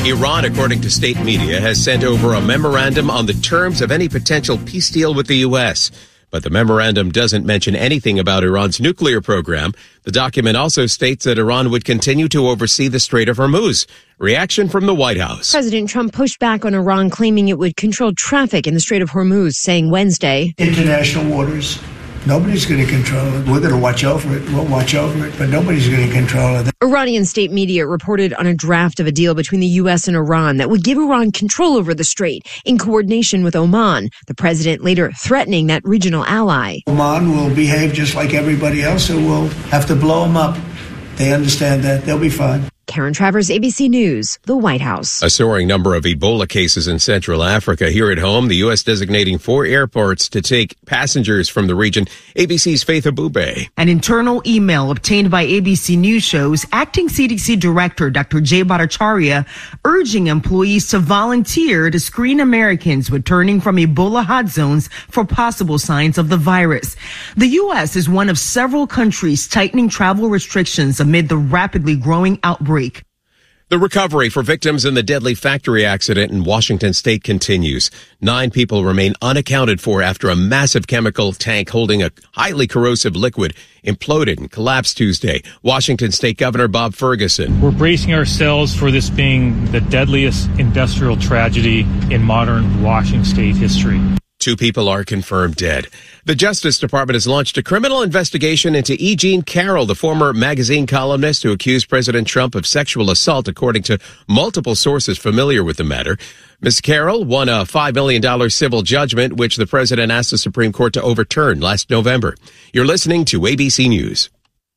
Iran, according to state media, has sent over a memorandum on the terms of any potential peace deal with the U.S., but the memorandum doesn't mention anything about Iran's nuclear program. The document also states that Iran would continue to oversee the Strait of Hormuz. Reaction from the White House. President Trump pushed back on Iran, claiming it would control traffic in the Strait of Hormuz, saying Wednesday, international waters. Nobody's going to control it. We're going to watch over it. We'll watch over it, but nobody's going to control it. Iranian state media reported on a draft of a deal between the U.S. and Iran that would give Iran control over the strait in coordination with Oman, the president later threatening that regional ally. Oman will behave just like everybody else, so we'll have to blow them up. They understand that. They'll be fine. Karen Travers, ABC News, the White House. A soaring number of Ebola cases in Central Africa. Here at home, the U.S. designating 4 airports to take passengers from the region. ABC's Faith Abube. An internal email obtained by ABC News shows acting CDC Director Dr. Jay Bhattacharya urging employees to volunteer to screen Americans returning from Ebola hot zones for possible signs of the virus. The U.S. is one of several countries tightening travel restrictions amid the rapidly growing outbreak. The recovery for victims in the deadly factory accident in Washington state continues. 9 people remain unaccounted for after a massive chemical tank holding a highly corrosive liquid imploded and collapsed Tuesday. Washington State Governor Bob Ferguson. We're bracing ourselves for this being the deadliest industrial tragedy in modern Washington state history. 2 people are confirmed dead. The Justice Department has launched a criminal investigation into E. Jean Carroll, the former magazine columnist who accused President Trump of sexual assault, according to multiple sources familiar with the matter. Ms. Carroll won a $5 million civil judgment, which the president asked the Supreme Court to overturn last November. You're listening to ABC News.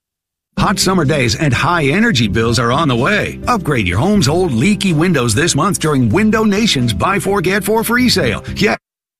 Hot summer days and high energy bills are on the way. Upgrade your home's old leaky windows this month during Window Nation's Buy 4 Get 4 free sale. Yeah.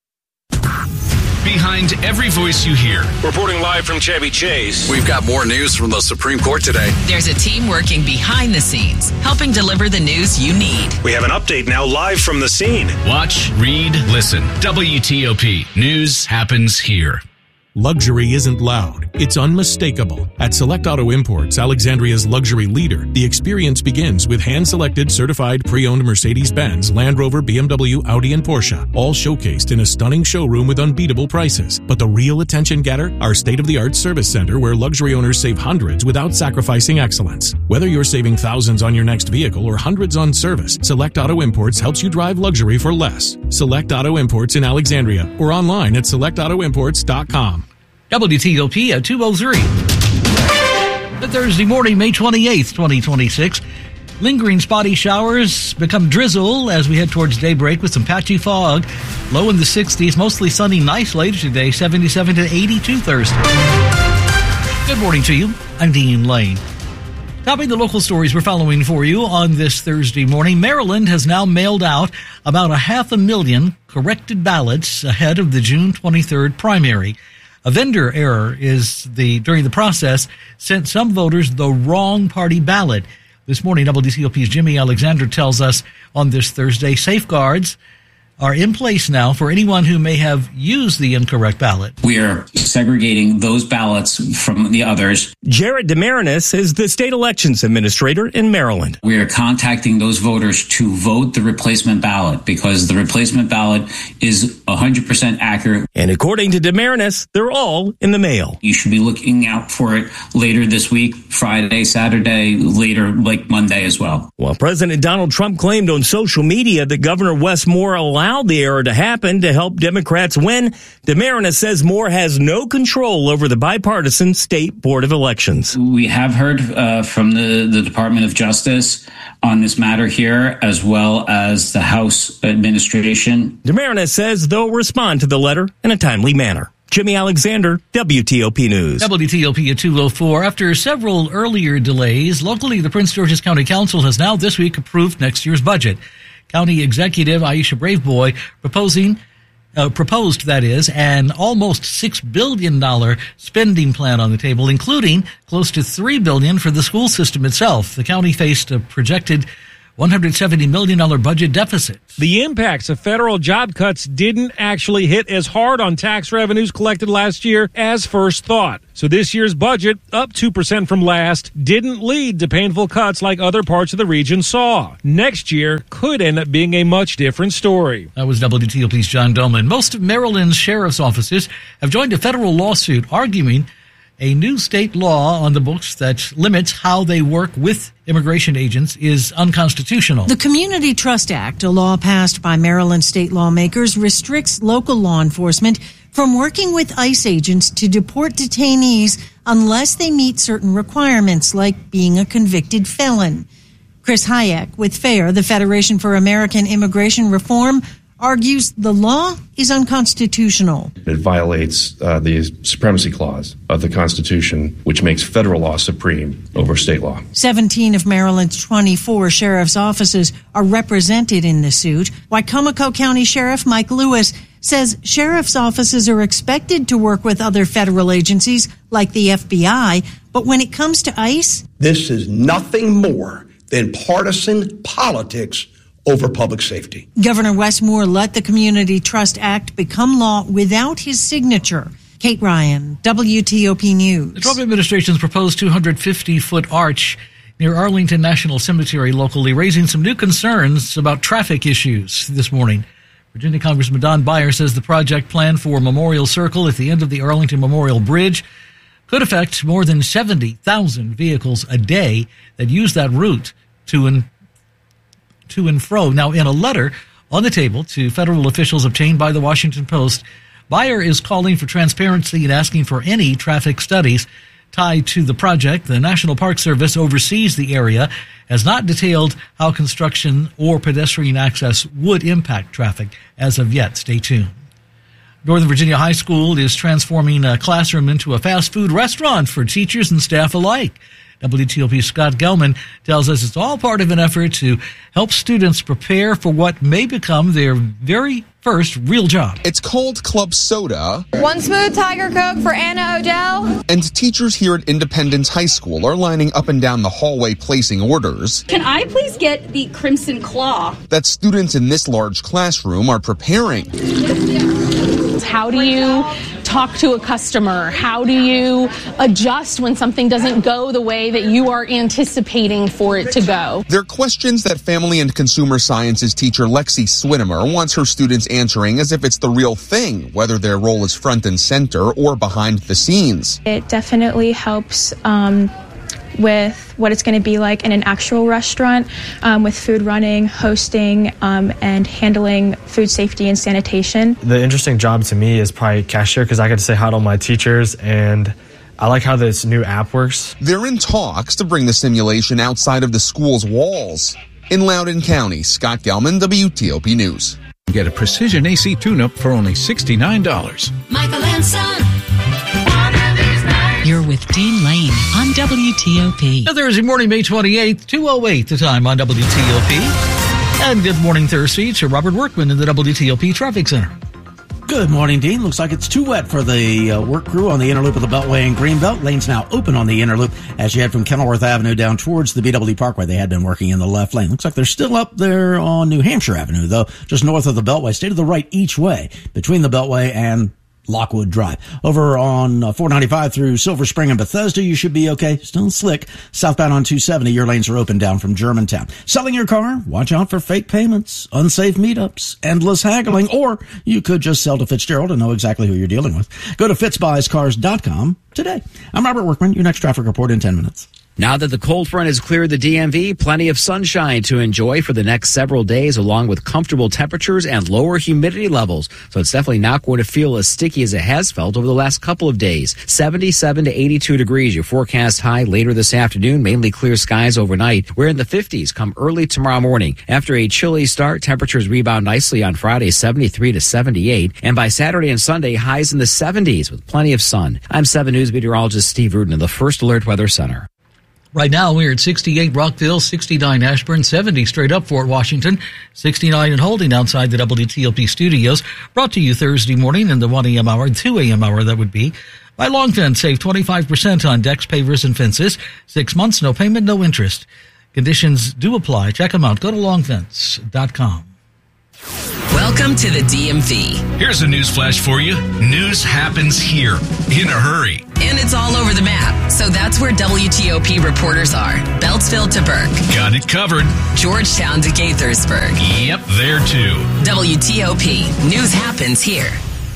Behind every voice you hear. Reporting live from Chevy Chase. We've got more news from the Supreme Court today. There's a team working behind the scenes, helping deliver the news you need. We have an update now live from the scene. Watch, read, listen. WTOP. News happens here. Luxury isn't loud, it's unmistakable. At Select Auto Imports, Alexandria's luxury leader, the experience begins with hand-selected, certified, pre-owned Mercedes-Benz, Land Rover, BMW, Audi, and Porsche, all showcased in a stunning showroom with unbeatable prices. But the real attention getter? Our state-of-the-art service center where luxury owners save hundreds without sacrificing excellence. Whether you're saving thousands on your next vehicle or hundreds on service, Select Auto Imports helps you drive luxury for less. Select Auto Imports in Alexandria or online at selectautoimports.com. WTOP at 2:03. The Thursday morning, May 28th, 2026. Lingering spotty showers become drizzle as we head towards daybreak with some patchy fog. Low in the 60s, mostly sunny, nice later today, 77 to 82 Thursday. Good morning to you. I'm Dean Lane. Topping the local stories we're following for you on this Thursday morning, Maryland has now mailed out about 500,000 corrected ballots ahead of the June 23rd primary. A vendor error during the process sent some voters the wrong party ballot. This morning, WTOP's Jimmy Alexander tells us on this Thursday, safeguards are in place now for anyone who may have used the incorrect ballot. We are segregating those ballots from the others. Jared Demarinis is the state elections administrator in Maryland. We are contacting those voters to vote the replacement ballot because the replacement ballot is 100% accurate. And according to Demarinis, they're all in the mail. You should be looking out for it later this week, Friday, Saturday, later, like Monday as well. Well, President Donald Trump claimed on social media that Governor Wes Moore allowed the error to happen to help Democrats win. Demarinis says Moore has no control over the bipartisan state board of elections. We have heard from the Department of Justice on this matter here, as well as the House administration. Demarinis says they'll respond to the letter in a timely manner. Jimmy Alexander, WTOP News. WTOP at 2:04. After several earlier delays, locally the Prince George's County Council has now this week approved next year's budget. County Executive Aisha Braveboy proposed an almost $6 billion spending plan on the table, including close to $3 billion for the school system itself. The county faced a projected $170 million budget deficit. The impacts of federal job cuts didn't actually hit as hard on tax revenues collected last year as first thought. So this year's budget, up 2% from last, didn't lead to painful cuts like other parts of the region saw. Next year could end up being a much different story. That was WTOP's John Doman. Most of Maryland's sheriff's offices have joined a federal lawsuit arguing a new state law on the books that limits how they work with immigration agents is unconstitutional. The Community Trust Act, a law passed by Maryland state lawmakers, restricts local law enforcement from working with ICE agents to deport detainees unless they meet certain requirements, like being a convicted felon. Chris Hayek with FAIR, the Federation for American Immigration Reform, argues the law is unconstitutional. It violates the supremacy clause of the Constitution, which makes federal law supreme over state law. 17 of Maryland's 24 sheriff's offices are represented in the suit. Wicomico County Sheriff Mike Lewis says sheriff's offices are expected to work with other federal agencies like the FBI, but when it comes to ICE, this is nothing more than partisan politics over public safety. Governor Wes Moore let the Community Trust Act become law without his signature. Kate Ryan, WTOP News. The Trump administration's proposed 250-foot arch near Arlington National Cemetery locally, raising some new concerns about traffic issues this morning. Virginia Congressman Don Beyer says the project plan for Memorial Circle at the end of the Arlington Memorial Bridge could affect more than 70,000 vehicles a day that use that route to and fro. Now, in a letter on the table to federal officials obtained by the Washington Post, Beyer is calling for transparency and asking for any traffic studies tied to the project. The National Park Service oversees the area, has not detailed how construction or pedestrian access would impact traffic as of yet. Stay tuned. Northern Virginia High School is transforming a classroom into a fast food restaurant for teachers and staff alike. WTOP's Scott Gelman tells us it's all part of an effort to help students prepare for what may become their very first real job. It's called Club Soda. One smooth Tiger Coke for Anna Odell. And teachers here at Independence High School are lining up and down the hallway placing orders. Can I please get the Crimson Claw? That students in this large classroom are preparing. How do you talk to a customer? How do you adjust when something doesn't go the way that you are anticipating for it to go? They're questions that Family and Consumer Sciences teacher Lexi Swinimer wants her students answering as if it's the real thing, whether their role is front and center or behind the scenes. It definitely helps with what it's going to be like in an actual restaurant, with food running, hosting, and handling food safety and sanitation. The interesting job to me is probably cashier, because I get to say hi to all my teachers, and I like how this new app works. They're in talks to bring the simulation outside of the school's walls. In Loudoun County, Scott Gelman, WTOP News. Get a precision AC tune-up for only $69. Michael and Son. You're with Dean Lane on WTOP. Thursday morning, May 28th, 2:08 the time on WTOP. And good morning, Thursday to Robert Workman in the WTOP Traffic Center. Good morning, Dean. Looks like it's too wet for the work crew on the inner loop of the Beltway and Greenbelt. Lanes now open on the inner loop as you head from Kenilworth Avenue down towards the BW Parkway. They had been working in the left lane. Looks like they're still up there on New Hampshire Avenue, though, just north of the Beltway. Stay to the right each way between the Beltway and Lockwood Drive. Over on 495 through Silver Spring and Bethesda, you should be okay. Still slick. Southbound on 270, your lanes are open down from Germantown. Selling your car? Watch out for fake payments, unsafe meetups, endless haggling, or you could just sell to Fitzgerald and know exactly who you're dealing with. Go to fitzbuyscars.com today. I'm Robert Workman. Your next traffic report in 10 minutes. Now that the cold front has cleared the DMV, plenty of sunshine to enjoy for the next several days, along with comfortable temperatures and lower humidity levels. So it's definitely not going to feel as sticky as it has felt over the last couple of days. 77 to 82 degrees, your forecast high later this afternoon, mainly clear skies overnight. We're in the 50s come early tomorrow morning. After a chilly start, temperatures rebound nicely on Friday, 73 to 78. And by Saturday and Sunday, highs in the 70s with plenty of sun. I'm 7 News meteorologist Steve Rudin of the First Alert Weather Center. Right now, we're at 68 Rockville, 69 Ashburn, 70 straight up Fort Washington, 69 and holding outside the WTOP studios. Brought to you Thursday morning in the 1 a.m. hour, 2 a.m. hour, that would be. By Longfence, save 25% on decks, pavers, and fences. 6 months, no payment, no interest. Conditions do apply. Check them out. Go to longfence.com. Welcome to the DMV. Here's a news flash for you. News happens here in a hurry. And it's all over the map. So that's where WTOP reporters are. Beltsville to Burke. Got it covered. Georgetown to Gaithersburg. Yep, there too. WTOP. News happens here.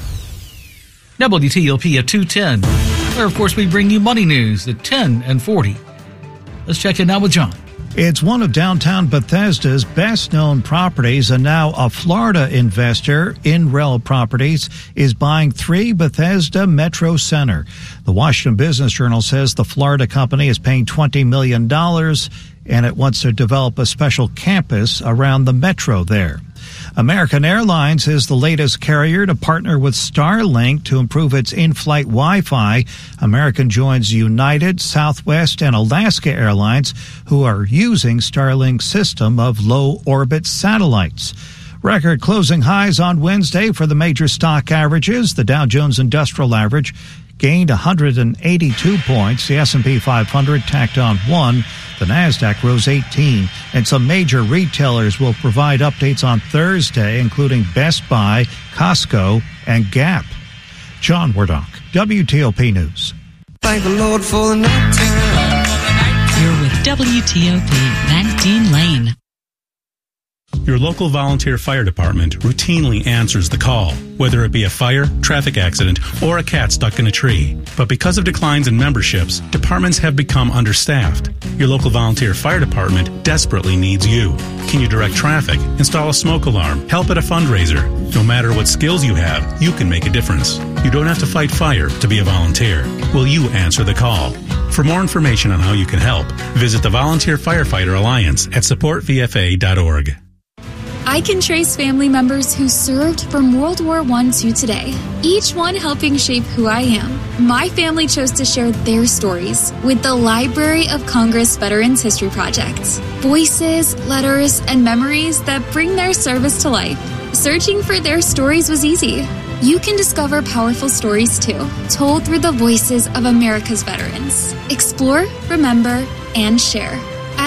WTOP at 2:10, where, of course, we bring you money news at 10 and 40. Let's check in now with John. It's one of downtown Bethesda's best-known properties, and now a Florida investor, InRel Properties, is buying 3 Bethesda Metro Center. The Washington Business Journal says the Florida company is paying $20 million, and it wants to develop a special campus around the metro there. American Airlines is the latest carrier to partner with Starlink to improve its in-flight Wi-Fi. American joins United, Southwest, and Alaska Airlines, who are using Starlink's system of low-orbit satellites. Record closing highs on Wednesday for the major stock averages. The Dow Jones Industrial Average gained 182 points. The S&P 500 tacked on 1. The NASDAQ rose 18. And some major retailers will provide updates on Thursday, including Best Buy, Costco, and Gap. John Wardock, WTOP News. Thank the Lord for the night time. You're with WTOP, Matt Dean Lane. Your local volunteer fire department routinely answers the call, whether it be a fire, traffic accident, or a cat stuck in a tree. But because of declines in memberships, departments have become understaffed. Your local volunteer fire department desperately needs you. Can you direct traffic, install a smoke alarm, help at a fundraiser? No matter what skills you have, you can make a difference. You don't have to fight fire to be a volunteer. Will you answer the call? For more information on how you can help, visit the Volunteer Firefighter Alliance at supportvfa.org. I can trace family members who served from World War I to today, each one helping shape who I am. My family chose to share their stories with the Library of Congress Veterans History Project. Voices, letters, and memories that bring their service to life. Searching for their stories was easy. You can discover powerful stories too, told through the voices of America's veterans. Explore, remember, and share at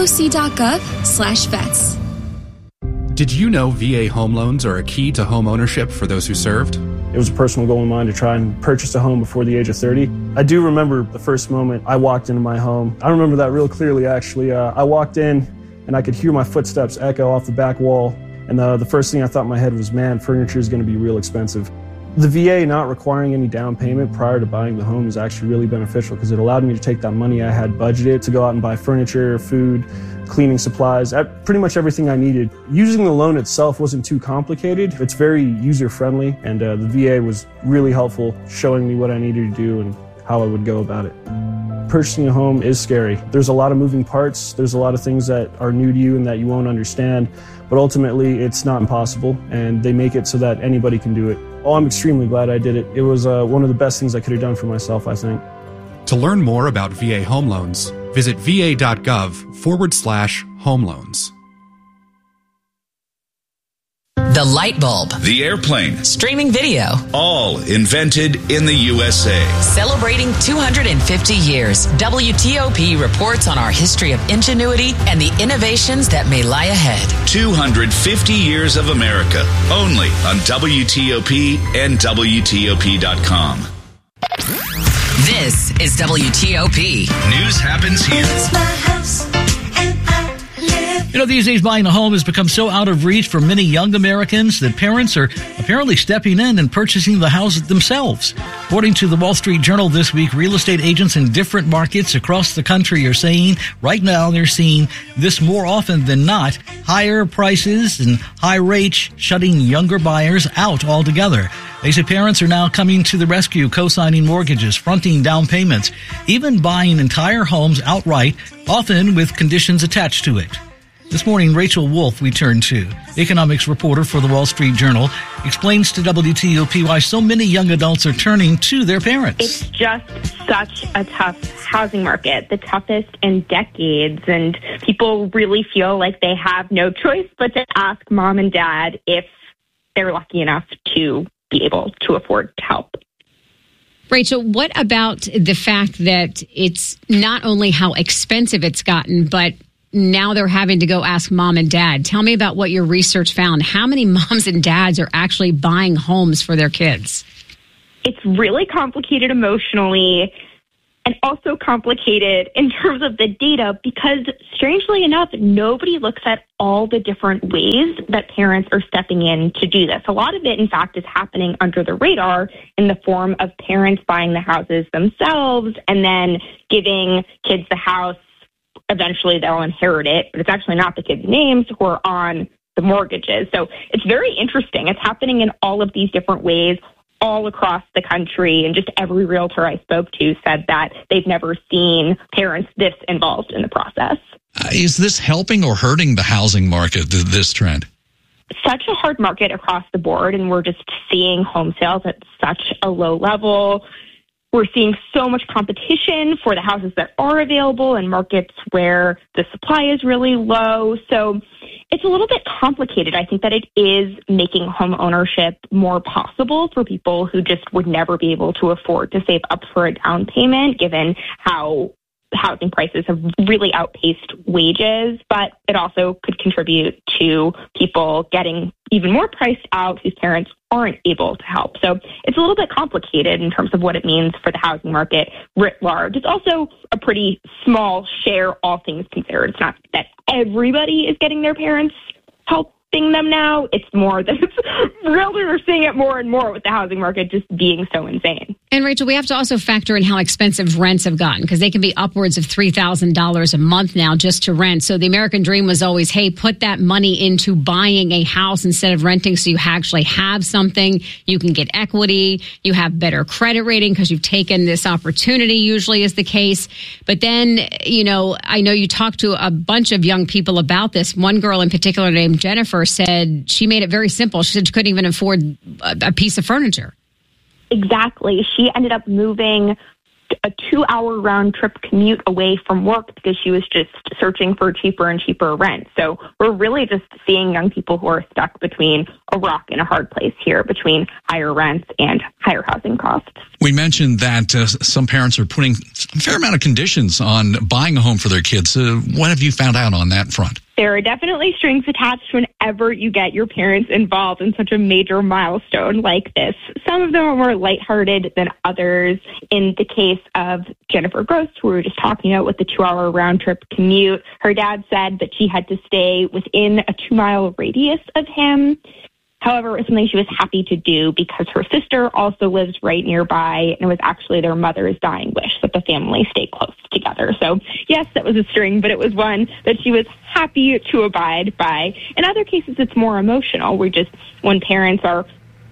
loc.gov/vets. Did you know VA home loans are a key to home ownership for those who served? It was a personal goal of mine to try and purchase a home before the age of 30. I do remember the first moment I walked into my home. I remember that real clearly, actually. I walked in and I could hear my footsteps echo off the back wall. And the first thing I thought in my head was, man, furniture is going to be real expensive. The VA not requiring any down payment prior to buying the home is actually really beneficial because it allowed me to take that money I had budgeted to go out and buy furniture, food, cleaning supplies, pretty much everything I needed. Using the loan itself wasn't too complicated. It's very user-friendly, and the VA was really helpful showing me what I needed to do and how I would go about it. Purchasing a home is scary. There's a lot of moving parts. There's a lot of things that are new to you and that you won't understand, but ultimately it's not impossible, and they make it so that anybody can do it. Oh, I'm extremely glad I did it. It was one of the best things I could have done for myself, I think. To learn more about VA home loans, visit va.gov/home loans. The light bulb. The airplane. Streaming video. All invented in the USA. Celebrating 250 years, WTOP reports on our history of ingenuity and the innovations that may lie ahead. 250 years of America. Only on WTOP and WTOP.com. This is WTOP. News happens here. It's my house and I live. You know, these days buying a home has become so out of reach for many young Americans that parents are apparently stepping in and purchasing the house themselves. According to the Wall Street Journal this week, real estate agents in different markets across the country are saying right now they're seeing this more often than not, higher prices and high rates shutting younger buyers out altogether. They say parents are now coming to the rescue, co-signing mortgages, fronting down payments, even buying entire homes outright, often with conditions attached to it. This morning, Rachel Wolf, we turn to, economics reporter for the Wall Street Journal, explains to WTOP why so many young adults are turning to their parents. It's just such a tough housing market, the toughest in decades, and people really feel like they have no choice but to ask mom and dad if they're lucky enough to be able to afford to help. Rachel, what about the fact that it's not only how expensive it's gotten, but now they're having to go ask mom and dad. Tell me about what your research found. How many moms and dads are actually buying homes for their kids? It's really complicated emotionally and also complicated in terms of the data because, strangely enough, nobody looks at all the different ways that parents are stepping in to do this. A lot of it, in fact, is happening under the radar in the form of parents buying the houses themselves and then giving kids the house. Eventually, they'll inherit it, but it's actually not the kids' names who are on the mortgages. So it's very interesting. It's happening in all of these different ways, all across the country, and just every realtor I spoke to said that they've never seen parents this involved in the process. Is this helping or hurting the housing market, this trend? Such a hard market across the board, and we're just seeing home sales at such a low level. We're seeing so much competition for the houses that are available in markets where the supply is really low. So it's a little bit complicated. I think that it is making home ownership more possible for people who just would never be able to afford to save up for a down payment, given how housing prices have really outpaced wages, but it also could contribute to people getting even more priced out whose parents aren't able to help. So it's a little bit complicated in terms of what it means for the housing market writ large. It's also a pretty small share, all things considered. It's not that everybody is getting their parents helping them now. It's more that realtors are seeing it more and more with the housing market just being so insane. And Rachel, we have to also factor in how expensive rents have gotten because they can be upwards of $3,000 a month now just to rent. So the American dream was always, hey, put that money into buying a house instead of renting so you actually have something. You can get equity. You have better credit rating because you've taken this opportunity, usually is the case. But then, I know you talked to a bunch of young people about this. One girl in particular named Jennifer said she made it very simple. She said she couldn't even afford a piece of furniture. Exactly. She ended up moving a 2-hour round trip commute away from work because she was just searching for cheaper and cheaper rent. So we're really just seeing young people who are stuck between a rock and a hard place here, between higher rents and higher housing costs. We mentioned that some parents are putting a fair amount of conditions on buying a home for their kids. What have you found out on that front? There are definitely strings attached whenever you get your parents involved in such a major milestone like this. Some of them are more lighthearted than others. In the case of Jennifer Gross, who we were just talking about with the 2-hour round trip commute, her dad said that she had to stay within a 2-mile radius of him. However, it was something she was happy to do because her sister also lives right nearby, and it was actually their mother's dying wish that the family stay close together. So, yes, that was a string, but it was one that she was happy to abide by. In other cases, it's more emotional. When parents are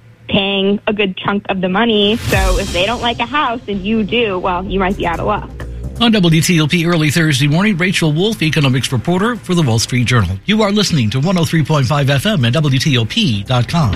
paying a good chunk of the money, so if they don't like a house and you do, well, you might be out of luck. On WTOP early Thursday morning, Rachel Wolf, economics reporter for the Wall Street Journal. You are listening to 103.5 FM at WTOP.com.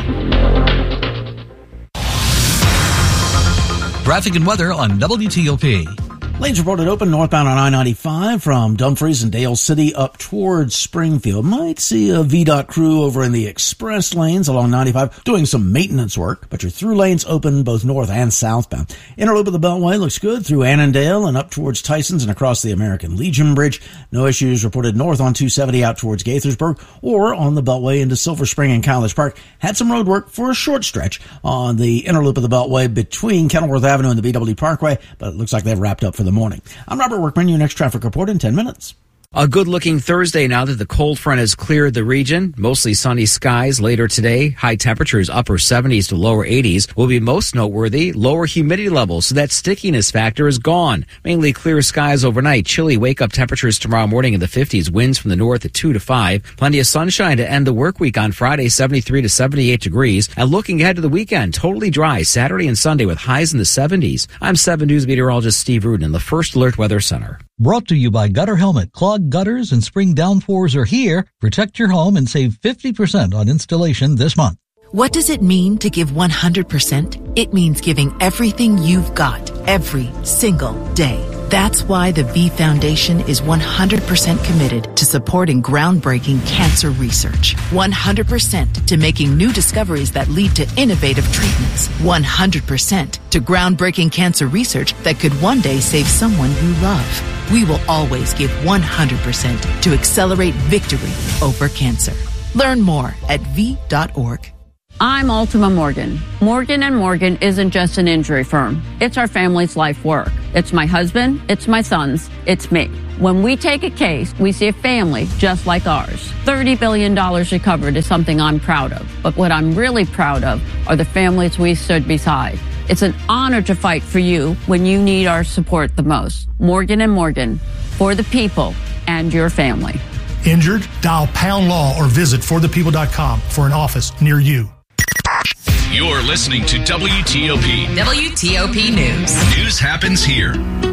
Traffic and weather on WTOP. Lanes reported open northbound on I-95 from Dumfries and Dale City up towards Springfield. Might see a VDOT crew over in the express lanes along 95 doing some maintenance work, but your through lanes open both north and southbound. Inner loop of the Beltway looks good through Annandale and up towards Tysons and across the American Legion Bridge. No issues reported north on 270 out towards Gaithersburg or on the Beltway into Silver Spring and College Park. Had some road work for a short stretch on the inner loop of the Beltway between Kenilworth Avenue and the BW Parkway, but it looks like they've wrapped up for the morning. I'm Robert Workman, your next traffic report in 10 minutes. A good-looking Thursday now that the cold front has cleared the region. Mostly sunny skies later today. High temperatures, upper 70s to lower 80s, will be most noteworthy. Lower humidity levels, so that stickiness factor is gone. Mainly clear skies overnight. Chilly wake-up temperatures tomorrow morning in the 50s. Winds from the north at 2 to 5. Plenty of sunshine to end the work week on Friday, 73 to 78 degrees. And looking ahead to the weekend, totally dry Saturday and Sunday with highs in the 70s. I'm 7 News meteorologist Steve Rudin in the First Alert Weather Center. Brought to you by Gutter Helmet. Clogged gutters and spring downpours are here. Protect your home and save 50% on installation this month. What does it mean to give 100%? It means giving everything you've got every single day. That's why the V Foundation is 100% committed to supporting groundbreaking cancer research. 100% to making new discoveries that lead to innovative treatments. 100% to groundbreaking cancer research that could one day save someone you love. we will always give 100% to accelerate victory over cancer. Learn more at V.org. I'm Ultima Morgan. Morgan & Morgan isn't just an injury firm. It's our family's life work. It's my husband, it's my sons, it's me. When we take a case, we see a family just like ours. $30 billion recovered is something I'm proud of. But what I'm really proud of are the families we stood beside. It's an honor to fight for you when you need our support the most. Morgan & Morgan, for the people and your family. Injured? Dial Pound Law or visit forthepeople.com for an office near you. You're listening to WTOP. WTOP News. News happens here.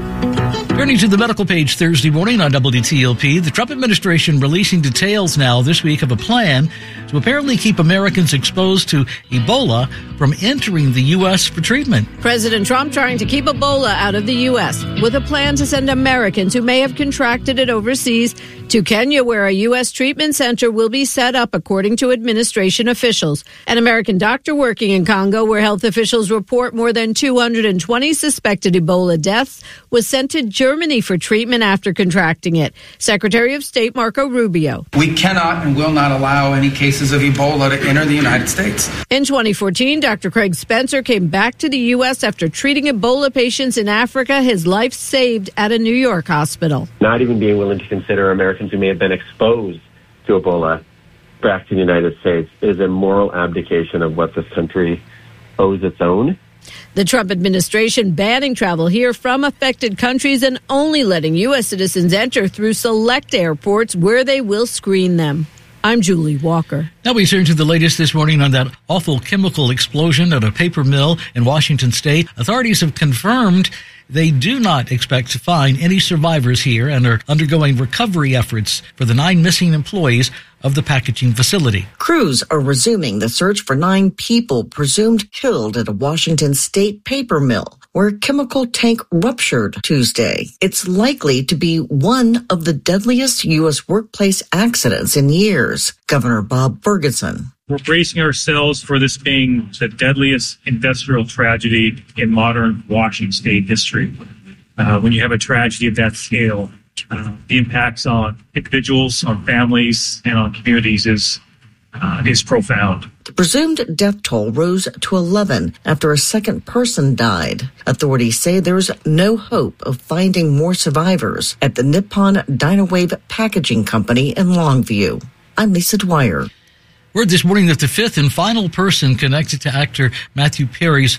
Turning to the medical page Thursday morning on WTOP, the Trump administration releasing details now this week of a plan to apparently keep Americans exposed to Ebola from entering the U.S. for treatment. President Trump trying to keep Ebola out of the U.S. with a plan to send Americans who may have contracted it overseas to Kenya, where a U.S. treatment center will be set up, according to administration officials. An American doctor working in Congo, where health officials report more than 220 suspected Ebola deaths, was sent to Germany for treatment after contracting it. Secretary of State Marco Rubio. We cannot and will not allow any cases of Ebola to enter the United States. In 2014, Dr. Craig Spencer came back to the U.S. after treating Ebola patients in Africa, his life saved at a New York hospital. Not even being willing to consider Americans who may have been exposed to Ebola back to the United States is a moral abdication of what this country owes its own. The Trump administration banning travel here from affected countries and only letting U.S. citizens enter through select airports where they will screen them. I'm Julie Walker. Now we turn to the latest this morning on that awful chemical explosion at a paper mill in Washington state. Authorities have confirmed they do not expect to find any survivors here and are undergoing recovery efforts for the 9 missing employees of the packaging facility. Crews are resuming the search for 9 people presumed killed at a Washington state paper mill where a chemical tank ruptured Tuesday. It's likely to be one of the deadliest U.S. workplace accidents in years. Governor Bob Ferguson. We're bracing ourselves for this being the deadliest industrial tragedy in modern Washington state history. When you have a tragedy of that scale, the impacts on individuals, on families, and on communities is profound. The presumed death toll rose to 11 after a second person died. Authorities say there's no hope of finding more survivors at the Nippon Dynawave Packaging Company in Longview. I'm Lisa Dwyer. Word this morning that the 5th and final person connected to actor Matthew Perry's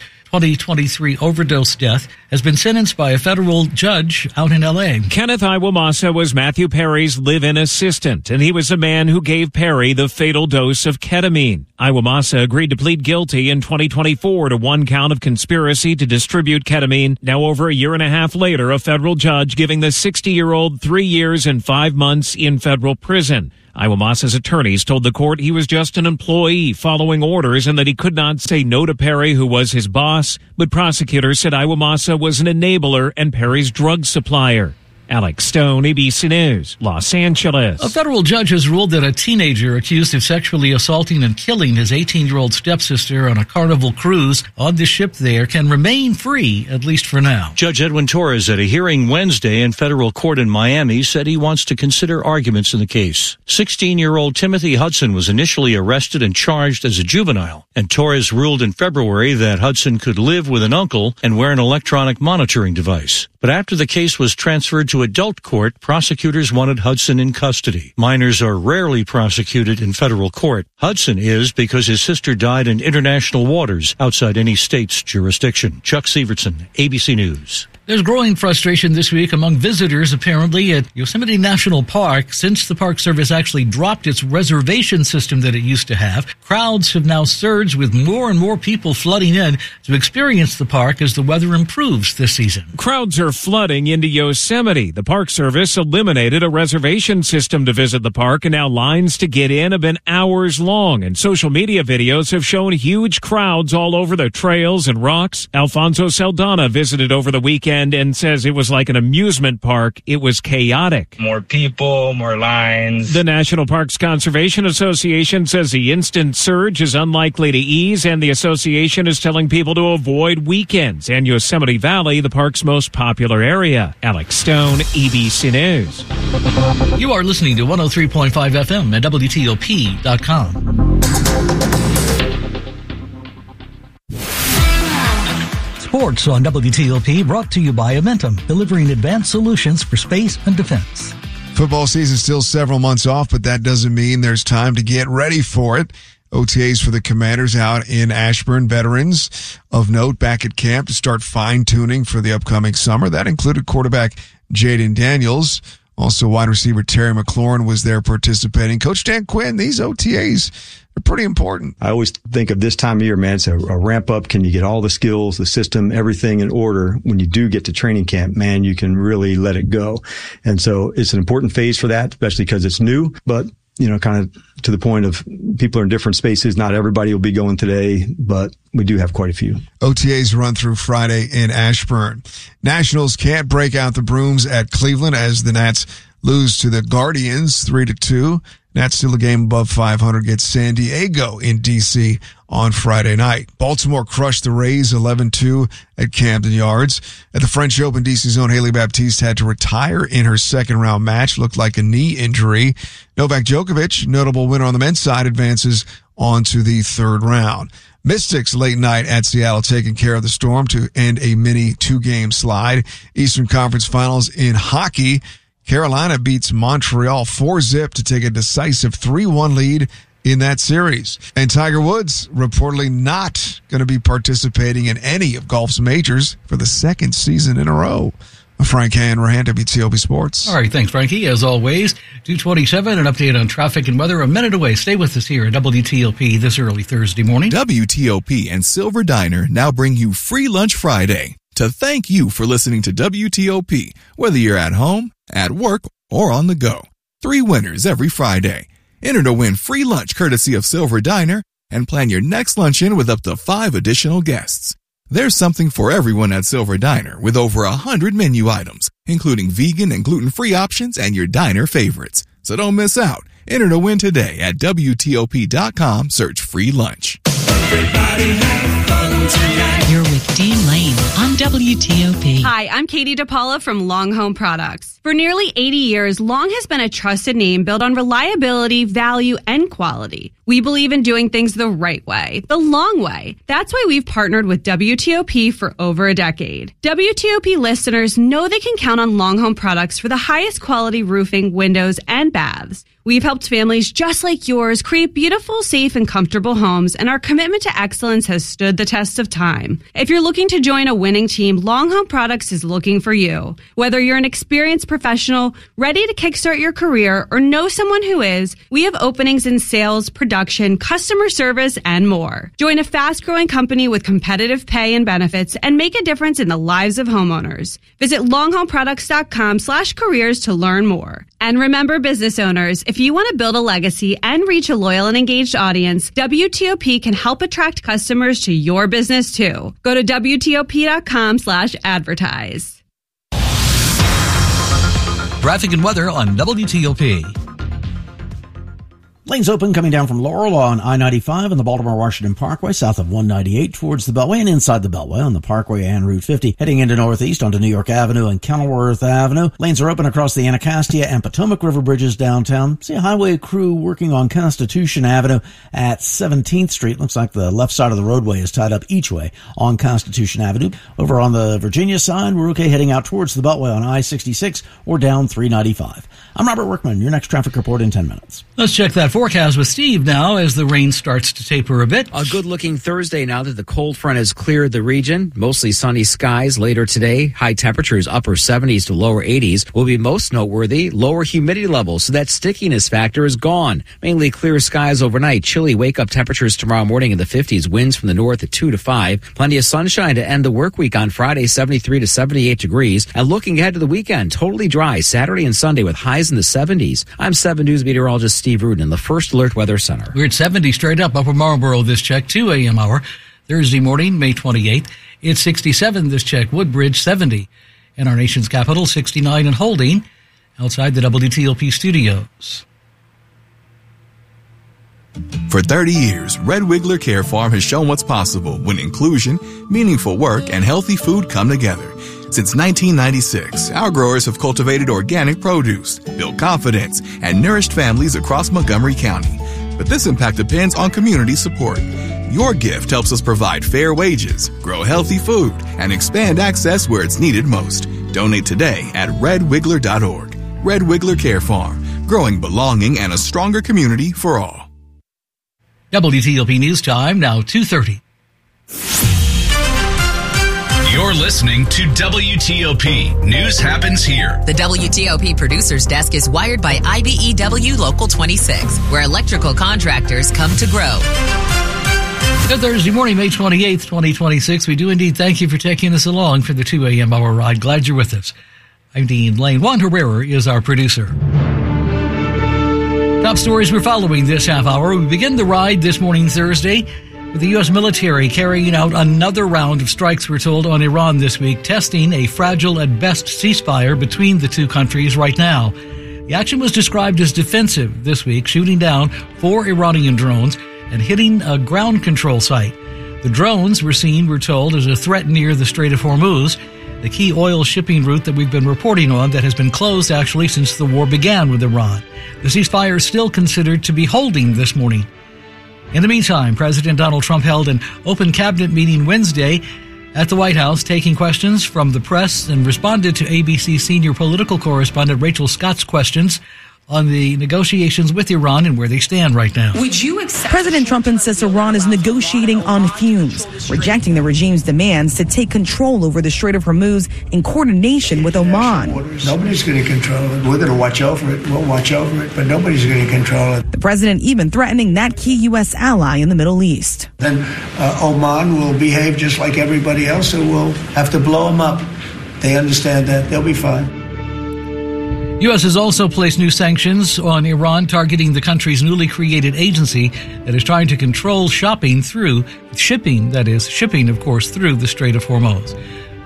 2023 overdose death has been sentenced by a federal judge out in L.A. Kenneth Iwamasa was Matthew Perry's live-in assistant, and he was the man who gave Perry the fatal dose of ketamine. Iwamasa agreed to plead guilty in 2024 to 1 count of conspiracy to distribute ketamine. Now, over a year and a half later, a federal judge giving the 60-year-old 3 years and 5 months in federal prison. Iwamasa's attorneys told the court he was just an employee following orders and that he could not say no to Perry, who was his boss. But prosecutors said Iwamasa was an enabler and Perry's drug supplier. Alex Stone, ABC News, Los Angeles. A federal judge has ruled that a teenager accused of sexually assaulting and killing his 18-year-old stepsister on a Carnival cruise on the ship there can remain free, at least for now. Judge Edwin Torres, at a hearing Wednesday in federal court in Miami, said he wants to consider arguments in the case. 16-year-old Timothy Hudson was initially arrested and charged as a juvenile, and Torres ruled in February that Hudson could live with an uncle and wear an electronic monitoring device. But after the case was transferred to adult court, prosecutors wanted Hudson in custody. Minors are rarely prosecuted in federal court. Hudson is because his sister died in international waters outside any state's jurisdiction. Chuck Severson, ABC News. There's growing frustration this week among visitors, apparently, at Yosemite National Park. Since the Park Service actually dropped its reservation system that it used to have, crowds have now surged with more and more people flooding in to experience the park as the weather improves this season. Crowds are flooding into Yosemite. The Park Service eliminated a reservation system to visit the park, and now lines to get in have been hours long, and social media videos have shown huge crowds all over the trails and rocks. Alfonso Saldana visited over the weekend weekend and says it was like an amusement park. It was chaotic. More people, more lines. The National Parks Conservation Association says the instant surge is unlikely to ease, and the association is telling people to avoid weekends in Yosemite Valley, the park's most popular area. Alex Stone, ABC News. You are listening to 103.5 FM at WTOP.com. Sports on WTOP, brought to you by Amentum, delivering advanced solutions for space and defense. Football season still several months off, but that doesn't mean there's time to get ready for it. OTAs for the Commanders out in Ashburn. Veterans of note back at camp to start fine-tuning for the upcoming summer. That included quarterback Jaden Daniels. Also, wide receiver Terry McLaurin was there participating. Coach Dan Quinn, these OTAs are pretty important. I always think of this time of year, man, it's a ramp up. Can you get all the skills, the system, everything in order? When you do get to training camp, man, you can really let it go. And so it's an important phase for that, especially because it's new, but kind of to the point of people are in different spaces. Not everybody will be going today, but we do have quite a few. OTAs run through Friday in Ashburn. Nationals can't break out the brooms at Cleveland as the Nats lose to the Guardians 3-2. Nats still a game above 500, gets San Diego in D.C. on Friday night. Baltimore crushed the Rays 11-2 at Camden Yards. At the French Open, D.C.'s own Haley Baptiste had to retire in her second-round match. Looked like a knee injury. Novak Djokovic, notable winner on the men's side, advances on to the third round. Mystics late night at Seattle taking care of the Storm to end a mini two-game slide. Eastern Conference Finals in hockey. Carolina beats Montreal 4-0 to take a decisive 3-1 lead in that series. And Tiger Woods reportedly not going to be participating in any of golf's majors for the second season in a row. Frank Hanrahan, WTOP Sports. All right, thanks, Frankie. As always, 2:27, an update on traffic and weather a minute away. Stay with us here at WTOP this early Thursday morning. WTOP and Silver Diner now bring you Free Lunch Friday to thank you for listening to WTOP, whether you're at home, at work, or on the go. 3 winners every Friday. Enter to win free lunch courtesy of Silver Diner and plan your next luncheon with up to 5 additional guests. There's something for everyone at Silver Diner with over 100 menu items, including vegan and gluten-free options and your diner favorites. So don't miss out. Enter to win today at WTOP.com. Search free lunch. Everybody have fun tonight. You're with Dean Lane on WTOP. Hi, I'm Katie DePaula from Long Home Products. For nearly 80 years, Long has been a trusted name built on reliability, value, and quality. We believe in doing things the right way, the long way. That's why we've partnered with WTOP for over a decade. WTOP listeners know they can count on Long Home Products for the highest quality roofing, windows, and baths. We've helped families just like yours create beautiful, safe, and comfortable homes, and our commitment to excellence has stood the test of time. If you're looking to join a winning team, Long Home Products is looking for you. Whether you're an experienced professional, ready to kickstart your career, or know someone who is, we have openings in sales, production, customer service, and more. Join a fast-growing company with competitive pay and benefits and make a difference in the lives of homeowners. Visit longhomeproducts.com/careers to learn more. And remember, business owners, if you want to build a legacy and reach a loyal and engaged audience, WTOP can help attract customers to your business too. Go to WTOP.com/advertise. Traffic and weather on WTOP. Lanes open coming down from Laurel on I-95 and the Baltimore-Washington Parkway, south of 198 towards the Beltway and inside the Beltway on the Parkway and Route 50, heading into northeast onto New York Avenue and Kenilworth Avenue. Lanes are open across the Anacostia and Potomac River bridges downtown. See a highway crew working on Constitution Avenue at 17th Street. Looks like the left side of the roadway is tied up each way on Constitution Avenue. Over on the Virginia side, we're okay heading out towards the Beltway on I-66 or down 395. I'm Robert Workman. Your next traffic report in 10 minutes. Let's check that forecast with Steve now as the rain starts to taper a bit. A good-looking Thursday now that the cold front has cleared the region. Mostly sunny skies later today. High temperatures, upper 70s to lower 80s, will be most noteworthy. Lower humidity levels, so that stickiness factor is gone. Mainly clear skies overnight. Chilly wake-up temperatures tomorrow morning in the 50s. Winds from the north at 2 to 5. Plenty of sunshine to end the work week on Friday, 73 to 78 degrees. And looking ahead to the weekend, totally dry Saturday and Sunday with highs in the 70s. I'm 7 News meteorologist Steve Rudin in the First Alert Weather Center. We're at 70 straight up, Upper Marlboro this check, 2 a.m. hour. Thursday morning, May 28th. It's 67 this check. Woodbridge 70. In our nation's capital, 69 and holding outside the WTOP studios. For 30 years, Red Wiggler Care Farm has shown what's possible when inclusion, meaningful work, and healthy food come together. Since 1996, our growers have cultivated organic produce, built confidence, and nourished families across Montgomery County. But this impact depends on community support. Your gift helps us provide fair wages, grow healthy food, and expand access where it's needed most. Donate today at redwiggler.org. Red Wiggler Care Farm, growing belonging and a stronger community for all. WTOP News Time, now 2:30. You're listening to WTOP. News happens here. The WTOP Producers Desk is wired by IBEW Local 26, where electrical contractors come to grow. Good Thursday morning, May 28th, 2026. We do indeed thank you for taking us along for the 2 a.m. hour ride. Glad you're with us. I'm Dean Lane. Juan Herrera is our producer. Top stories we're following this half hour. We begin the ride this morning, Thursday, with the U.S. military carrying out another round of strikes, we're told, on Iran this week, testing a fragile at best ceasefire between the two countries right now. The action was described as defensive this week, shooting down 4 Iranian drones and hitting a ground control site. The drones were seen, we're told, as a threat near the Strait of Hormuz, the key oil shipping route that we've been reporting on that has been closed actually since the war began with Iran. The ceasefire is still considered to be holding this morning. In the meantime, President Donald Trump held an open cabinet meeting Wednesday at the White House, taking questions from the press, and responded to ABC senior political correspondent Rachel Scott's questions on the negotiations with Iran and where they stand right now. Would you accept? President Trump insists Iran is negotiating on fumes, rejecting the regime's demands to take control over the Strait of Hormuz in coordination with Oman. Nobody's going to control it. We're going to watch over it. We'll watch over it, but nobody's going to control it. The president even threatening that key U.S. ally in the Middle East. Then Oman will behave just like everybody else, so we'll have to blow them up. They understand that. They'll be fine. U.S. has also placed new sanctions on Iran, targeting the country's newly created agency that is trying to control shipping, of course, through the Strait of Hormuz.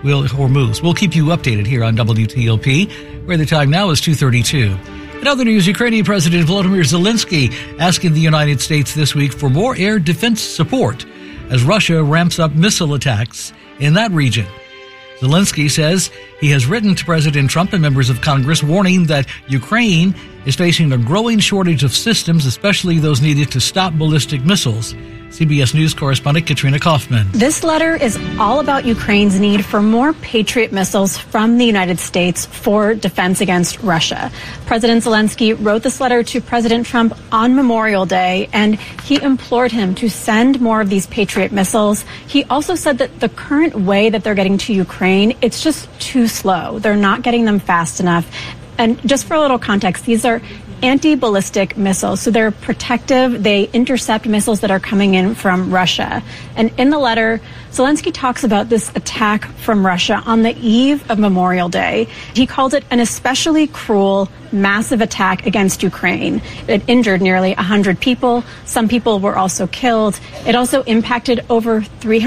We'll keep you updated here on WTOP, where the time now is 2:32. In other news, Ukrainian President Volodymyr Zelensky asking the United States this week for more air defense support as Russia ramps up missile attacks in that region. Zelensky says he has written to President Trump and members of Congress warning that Ukraine is facing a growing shortage of systems, especially those needed to stop ballistic missiles. CBS News correspondent Katrina Kaufman. This letter is all about Ukraine's need for more Patriot missiles from the United States for defense against Russia. President Zelensky wrote this letter to President Trump on Memorial Day, and he implored him to send more of these Patriot missiles. He also said that the current way that they're getting to Ukraine, it's just too slow. They're not getting them fast enough. And just for a little context, these are anti-ballistic missiles. So they're protective. They intercept missiles that are coming in from Russia. And in the letter, Zelensky talks about this attack from Russia on the eve of Memorial Day. He called it an especially cruel, massive attack against Ukraine. It injured nearly 100 people. Some people were also killed. It also impacted over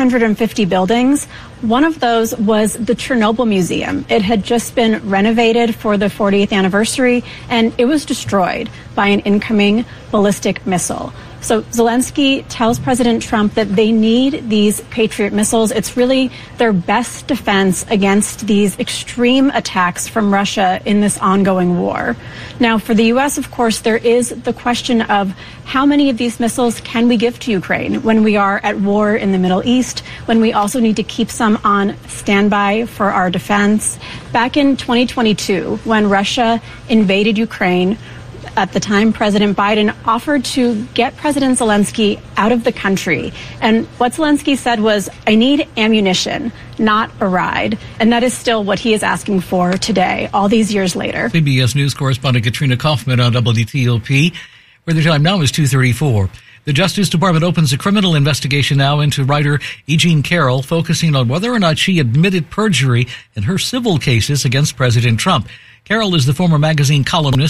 350 buildings. One of those was the Chernobyl Museum. It had just been renovated for the 40th anniversary, and it was destroyed by an incoming ballistic missile. So Zelensky tells President Trump that they need these Patriot missiles. It's really their best defense against these extreme attacks from Russia in this ongoing war. Now, for the U.S., of course, there is the question of how many of these missiles can we give to Ukraine when we are at war in the Middle East, when we also need to keep some on standby for our defense. Back in 2022, when Russia invaded Ukraine, at the time, President Biden offered to get President Zelensky out of the country. And what Zelensky said was, I need ammunition, not a ride. And that is still what he is asking for today, all these years later. CBS News correspondent Katrina Kaufman on WTOP, where the time now is 2:34. The Justice Department opens a criminal investigation now into writer E. Jean Carroll, focusing on whether or not she admitted perjury in her civil cases against President Trump. Carroll is the former magazine columnist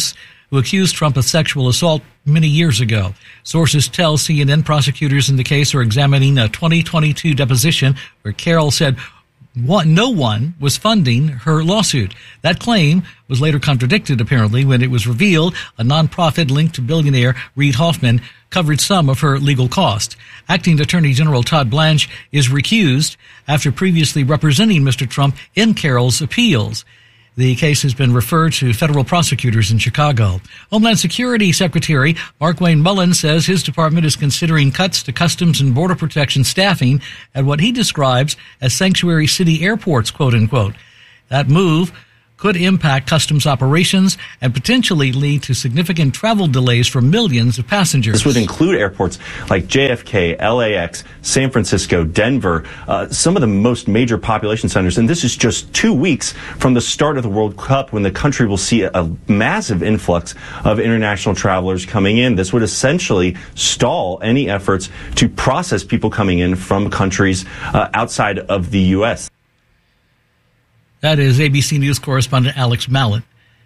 who accused Trump of sexual assault many years ago. Sources tell CNN prosecutors in the case are examining a 2022 deposition where Carroll said no one was funding her lawsuit. That claim was later contradicted, apparently, when it was revealed a nonprofit linked to billionaire Reid Hoffman covered some of her legal costs. Acting Attorney General Todd Blanche is recused after previously representing Mr. Trump in Carroll's appeals. The case has been referred to federal prosecutors in Chicago. Homeland Security Secretary Markwayne Mullin says his department is considering cuts to Customs and Border Protection staffing at what he describes as sanctuary city airports, quote unquote. That move could impact customs operations and potentially lead to significant travel delays for millions of passengers. This would include airports like JFK, LAX, San Francisco, Denver, some of the most major population centers. And this is just 2 weeks from the start of the World Cup, when the country will see a massive influx of international travelers coming in. This would essentially stall any efforts to process people coming in from countries outside of the U.S. That is ABC News correspondent Alex Mallett.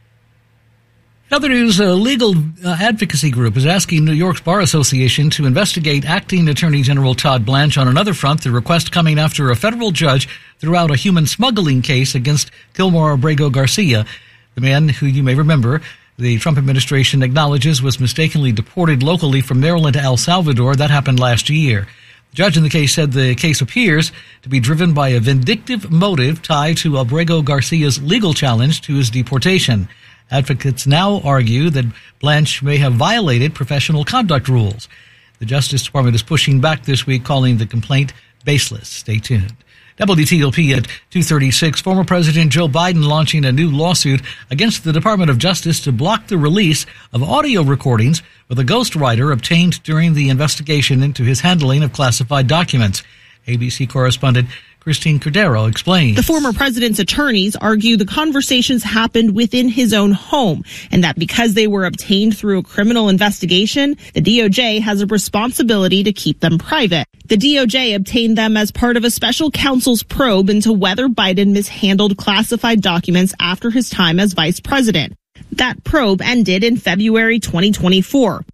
In other news, a legal advocacy group is asking New York's Bar Association to investigate Acting Attorney General Todd Blanche on another front, the request coming after a federal judge threw out a human smuggling case against Gilmore Abrego Garcia, the man who you may remember the Trump administration acknowledges was mistakenly deported locally from Maryland to El Salvador. That happened last year. The judge in the case said the case appears to be driven by a vindictive motive tied to Abrego Garcia's legal challenge to his deportation. Advocates now argue that Blanche may have violated professional conduct rules. The Justice Department is pushing back this week, calling the complaint baseless. Stay tuned. WTOP at 2:36. Former President Joe Biden launching a new lawsuit against the Department of Justice to block the release of audio recordings with a ghostwriter obtained during the investigation into his handling of classified documents. ABC correspondent Christine Cordero explains. The former president's attorneys argue the conversations happened within his own home, and that because they were obtained through a criminal investigation, the DOJ has a responsibility to keep them private. The DOJ obtained them as part of a special counsel's probe into whether Biden mishandled classified documents after his time as vice president. That probe ended in February 2024.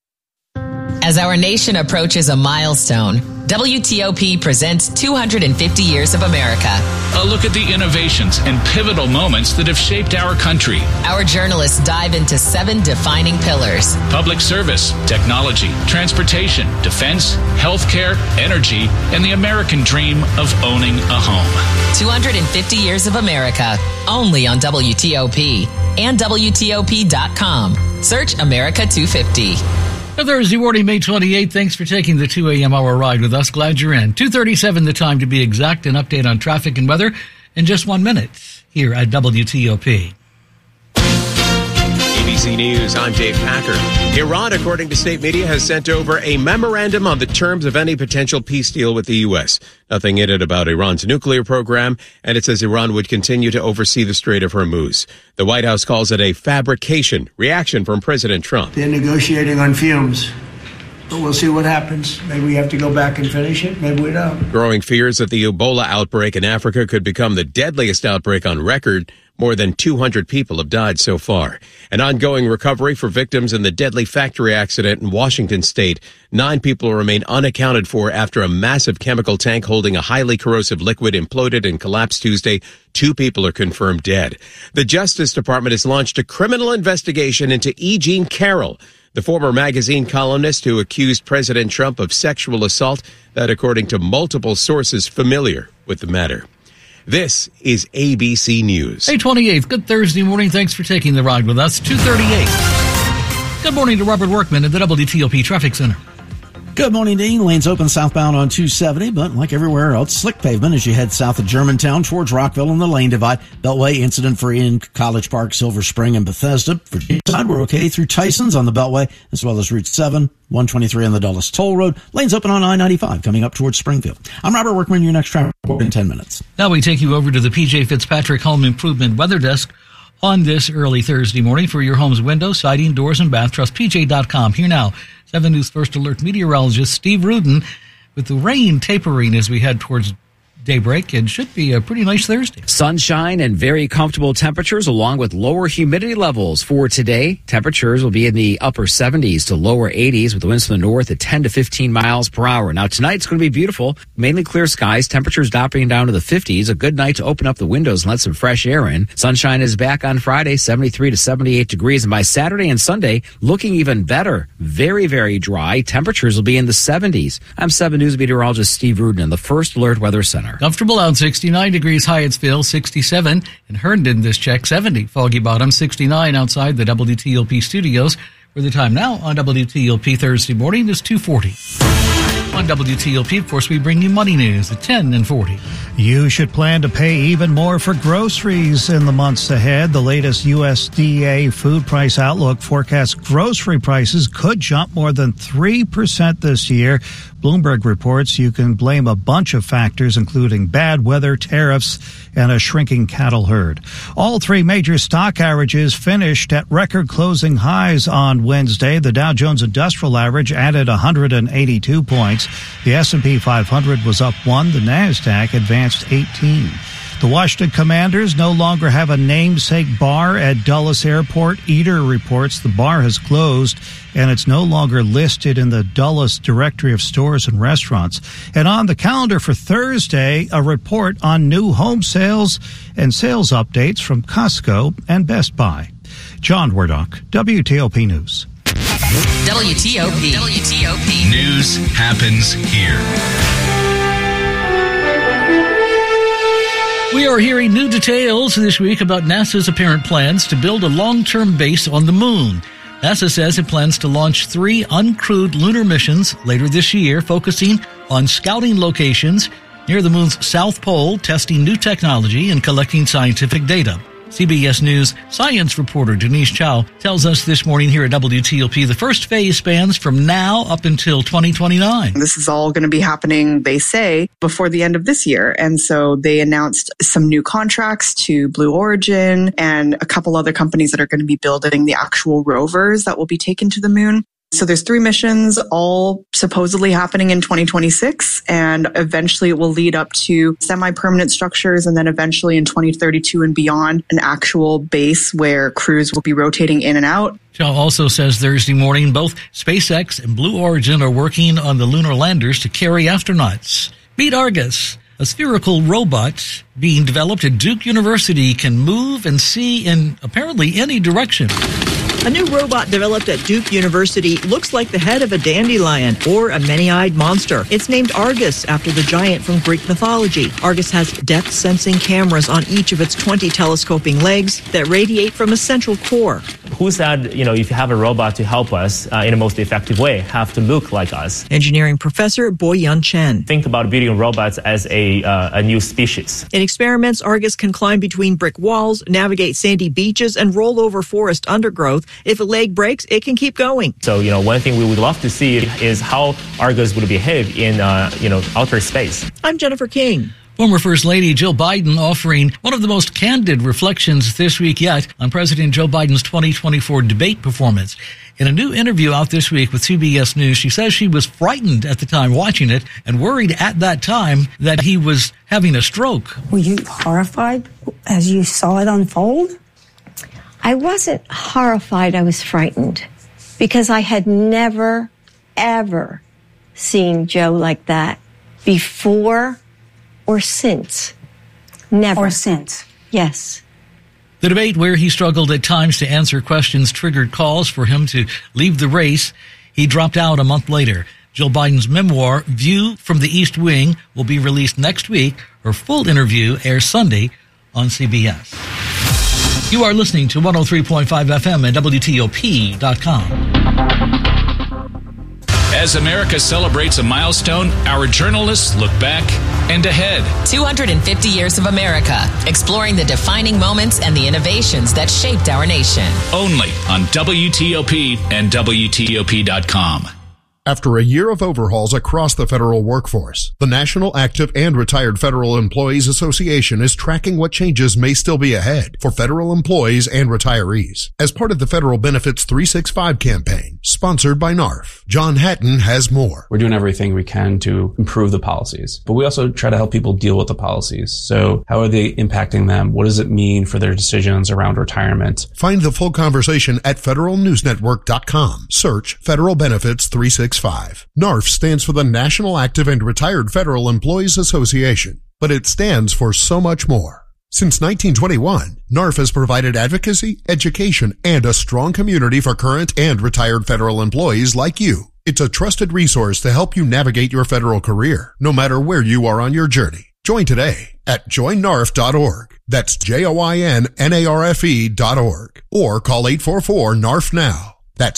As our nation approaches a milestone, WTOP presents 250 Years of America. A look at the innovations and pivotal moments that have shaped our country. Our journalists dive into 7 defining pillars: public service, technology, transportation, defense, healthcare, energy, and the American dream of owning a home. 250 Years of America, only on WTOP and WTOP.com. Search America 250. Thursday morning, May 28th. Thanks for taking the 2 a.m. hour ride with us. Glad you're in. 2:37 the time to be exact. An update on traffic and weather in just 1 minute here at WTOP. ABC News, I'm Dave Packer. Iran, according to state media, has sent over a memorandum on the terms of any potential peace deal with the U.S. Nothing in it about Iran's nuclear program, and it says Iran would continue to oversee the Strait of Hormuz. The White House calls it a fabrication reaction from President Trump. They're negotiating on fumes. But we'll see what happens. Maybe we have to go back and finish it. Maybe we don't. Growing fears that the Ebola outbreak in Africa could become the deadliest outbreak on record. More than 200 people have died so far. An ongoing recovery for victims in the deadly factory accident in Washington state. 9 people remain unaccounted for after a massive chemical tank holding a highly corrosive liquid imploded and collapsed Tuesday. 2 people are confirmed dead. The Justice Department has launched a criminal investigation into E. Jean Carroll, the former magazine columnist who accused President Trump of sexual assault, that according to multiple sources familiar with the matter. This is ABC News. May 28th. Good Thursday morning. Thanks for taking the ride with us. 2:38. Good morning to Robert Workman at the WTOP Traffic Center. Good morning, Dean. Lanes open southbound on 270, but like everywhere else, slick pavement as you head south of Germantown towards Rockville and the lane divide. Beltway incident free in College Park, Silver Spring, and Bethesda. Virginia side, we're okay through Tyson's on the Beltway, as well as Route 7, 123 on the Dulles Toll Road. Lanes open on I-95 coming up towards Springfield. I'm Robert Workman, your next traffic report in 10 minutes. Now we take you over to the P.J. Fitzpatrick Home Improvement Weather Desk on this early Thursday morning for your home's windows, siding, doors, and bath. Trust PJ.com. Here now, 7 News First Alert meteorologist Steve Rudin with the rain tapering as we head towards daybreak and should be a pretty nice Thursday. Sunshine and very comfortable temperatures along with lower humidity levels for today. Temperatures will be in the upper 70s to lower 80s with the winds from the north at 10 to 15 miles per hour. Now tonight's going to be beautiful. Mainly clear skies. Temperatures dropping down to the 50s. A good night to open up the windows and let some fresh air in. Sunshine is back on Friday, 73 to 78 degrees. And by Saturday and Sunday, looking even better. Very, very dry. Temperatures will be in the 70s. I'm 7 News meteorologist Steve Rudin in the First Alert Weather Center. Comfortable out, 69 degrees Hyattsville, 67 in Herndon this check, 70 Foggy Bottom, 69 outside the WTOP studios. For the time now on WTOP Thursday morning is 2:40. On WTOP, of course, we bring you money news at 10 and 40. You should plan to pay even more for groceries in the months ahead. The latest USDA food price outlook forecasts grocery prices could jump more than 3% this year. Bloomberg reports you can blame a bunch of factors, including bad weather, tariffs, and a shrinking cattle herd. All three major stock averages finished at record closing highs on Wednesday. The Dow Jones Industrial Average added 182 points. The S&P 500 was up 1. The NASDAQ advanced 18. The Washington Commanders no longer have a namesake bar at Dulles Airport. Eater reports the bar has closed and it's no longer listed in the Dulles Directory of Stores and Restaurants. And on the calendar for Thursday, a report on new home sales and sales updates from Costco and Best Buy. John Wardock, WTOP News. WTOP. News happens here. We are hearing new details this week about NASA's apparent plans to build a long-term base on the moon. NASA says it plans to launch 3 uncrewed lunar missions later this year, focusing on scouting locations near the moon's south pole, testing new technology, and collecting scientific data. CBS News science reporter Denise Chow tells us this morning here at WTOP the first phase spans from now up until 2029. This is all going to be happening, they say, before the end of this year. And so they announced some new contracts to Blue Origin and a couple other companies that are going to be building the actual rovers that will be taken to the moon. So there's 3 missions, all supposedly happening in 2026, and eventually it will lead up to semi-permanent structures, and then eventually in 2032 and beyond, an actual base where crews will be rotating in and out. Chow also says Thursday morning both SpaceX and Blue Origin are working on the lunar landers to carry astronauts. Meet Argus, a spherical robot being developed at Duke University, can move and see in apparently any direction. A new robot developed at Duke University looks like the head of a dandelion or a many-eyed monster. It's named Argus after the giant from Greek mythology. Argus has depth-sensing cameras on each of its 20 telescoping legs that radiate from a central core. Who said, if you have a robot to help us in the most effective way, have to look like us? Engineering professor Boyun Chen. Think about building robots as a new species. In experiments, Argus can climb between brick walls, navigate sandy beaches, and roll over forest undergrowth. If a leg breaks, it can keep going. So, one thing we would love to see is how Argus would behave in, outer space. I'm Jennifer King. Former First Lady Jill Biden offering one of the most candid reflections this week yet on President Joe Biden's 2024 debate performance. In a new interview out this week with CBS News, she says she was frightened at the time watching it and worried at that time that he was having a stroke. Were you horrified as you saw it unfold? I wasn't horrified. I was frightened because I had never, ever seen Joe like that before or since. Never. Or since. Yes. The debate, where he struggled at times to answer questions, triggered calls for him to leave the race. He dropped out a month later. Jill Biden's memoir, View from the East Wing, will be released next week. Her full interview airs Sunday on CBS. You are listening to 103.5 FM at WTOP.com. As America celebrates a milestone, our journalists look back and ahead. 250 years of America, exploring the defining moments and the innovations that shaped our nation. Only on WTOP and WTOP.com. After a year of overhauls across the federal workforce, the National Active and Retired Federal Employees Association is tracking what changes may still be ahead for federal employees and retirees as part of the Federal Benefits 365 campaign, sponsored by NARF. John Hatton has more. We're doing everything we can to improve the policies, but we also try to help people deal with the policies. So how are they impacting them? What does it mean for their decisions around retirement? Find the full conversation at federalnewsnetwork.com. Search Federal Benefits 365. NARF stands for the National Active and Retired Federal Employees Association, but it stands for so much more. Since 1921, NARF has provided advocacy, education, and a strong community for current and retired federal employees like you. It's a trusted resource to help you navigate your federal career, no matter where you are on your journey. Join today at joinnarf.org. That's JOINNARFE.org. Or call 844-NARF now. That's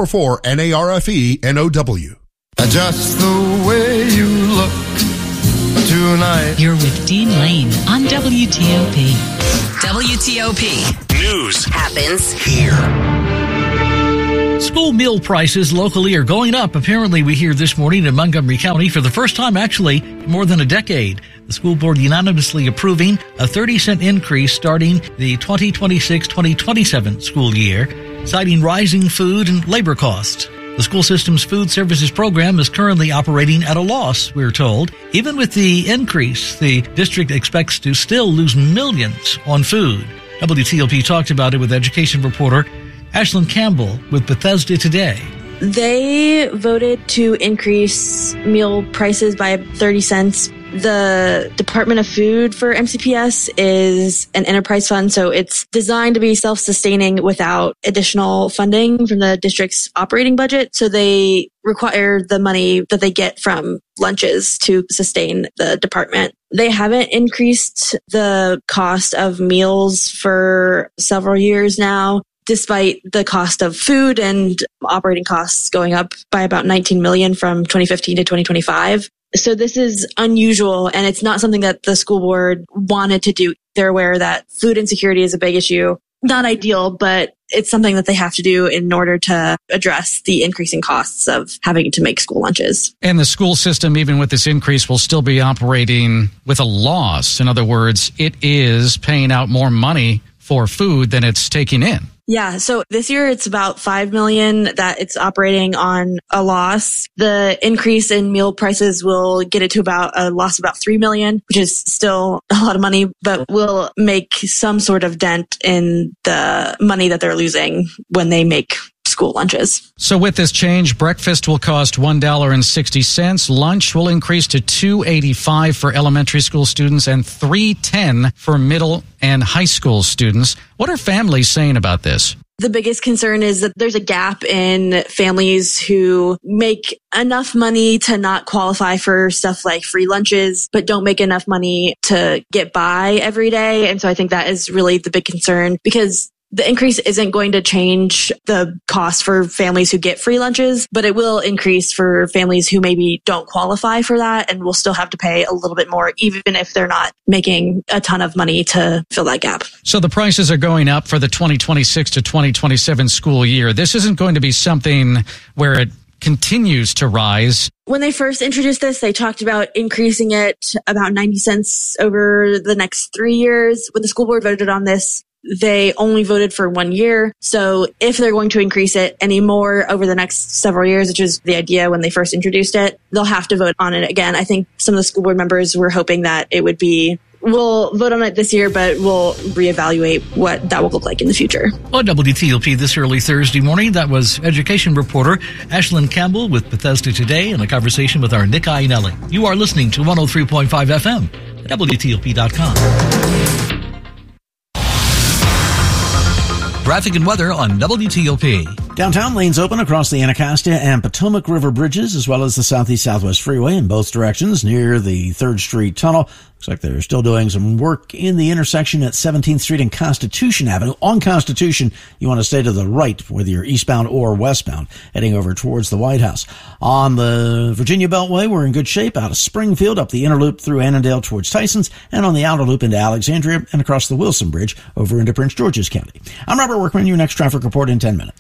844-NARFE-NOW. Just the way you look tonight. You're with Dean Lane on WTOP. WTOP. News happens here. School meal prices locally are going up. Apparently, we hear this morning in Montgomery County for the first time, actually, in more than a decade. The school board unanimously approving a 30-cent increase starting the 2026-2027 school year, citing rising food and labor costs. The school system's food services program is currently operating at a loss, we're told. Even with the increase, the district expects to still lose millions on food. WTOP talked about it with education reporter Ashlyn Campbell with Bethesda Today. They voted to increase meal prices by 30 cents. The Department of Food for MCPS is an enterprise fund, so it's designed to be self-sustaining without additional funding from the district's operating budget. So they require the money that they get from lunches to sustain the department. They haven't increased the cost of meals for several years now, despite the cost of food and operating costs going up by about $19 million from 2015 to 2025. So this is unusual, and it's not something that the school board wanted to do. They're aware that food insecurity is a big issue. Not ideal, but it's something that they have to do in order to address the increasing costs of having to make school lunches. And the school system, even with this increase, will still be operating with a loss. In other words, it is paying out more money for food than it's taking in. Yeah, so this year it's about $5 million that it's operating on a loss. The increase in meal prices will get it to about a loss of about $3 million, which is still a lot of money, but will make some sort of dent in the money that they're losing when they make school lunches. So with this change, breakfast will cost $1.60. Lunch will increase to $2.85 for elementary school students and $3.10 for middle and high school students. What are families saying about this? The biggest concern is that there's a gap in families who make enough money to not qualify for stuff like free lunches, but don't make enough money to get by every day. And so I think that is really the big concern, because the increase isn't going to change the cost for families who get free lunches, but it will increase for families who maybe don't qualify for that and will still have to pay a little bit more, even if they're not making a ton of money to fill that gap. So the prices are going up for the 2026 to 2027 school year. This isn't going to be something where it continues to rise. When they first introduced this, they talked about increasing it about 90 cents over the next 3 years. When the school board voted on this, they only voted for 1 year. So if they're going to increase it any more over the next several years, which is the idea when they first introduced it, they'll have to vote on it again. I think some of the school board members were hoping that it would be, we'll vote on it this year, but we'll reevaluate what that will look like in the future. On WTOP this early Thursday morning, that was education reporter Ashlyn Campbell with Bethesda Today in a conversation with our Nick Iannelli. You are listening to 103.5 FM at WTOP.com. Traffic and weather on WTOP. Downtown lanes open across the Anacostia and Potomac River bridges, as well as the Southeast-Southwest Freeway in both directions near the 3rd Street Tunnel. Looks like they're still doing some work in the intersection at 17th Street and Constitution Avenue. On Constitution, you want to stay to the right, whether you're eastbound or westbound, heading over towards the White House. On the Virginia Beltway, we're in good shape out of Springfield, up the inner loop through Annandale towards Tysons, and on the outer loop into Alexandria and across the Wilson Bridge over into Prince George's County. I'm Robert Workman, your next traffic report in 10 minutes. Steve's got a